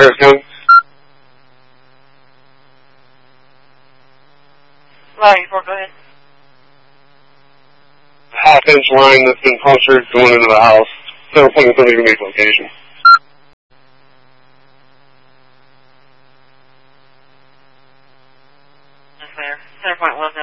Harris County. Line 4, go ahead. Half-inch line that's been punctured going into the house. Center point within the unique location. That's fair. Center point 1.